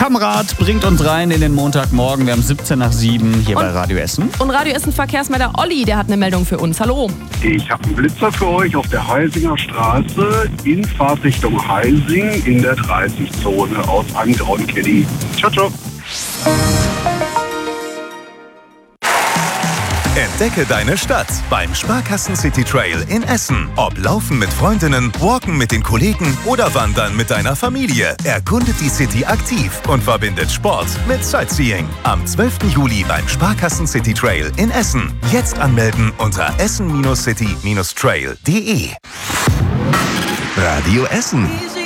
Kamerad bringt uns rein in den Montagmorgen. Wir haben 17 nach 7 hier bei Radio Essen. Und Radio Essen Verkehrsmelder Olli, der hat eine Meldung für uns. Hallo. Ich habe einen Blitzer für euch auf der Heisinger Straße in Fahrtrichtung Heising in der 30-Zone aus Anger und Kenny. Ciao, ciao. Entdecke deine Stadt beim Sparkassen City Trail in Essen. Ob Laufen mit Freundinnen, Walken mit den Kollegen oder Wandern mit deiner Familie. Erkundet die City aktiv und verbindet Sport mit Sightseeing. Am 12. Juli beim Sparkassen City Trail in Essen. Jetzt anmelden unter essen-city-trail.de. Radio Essen.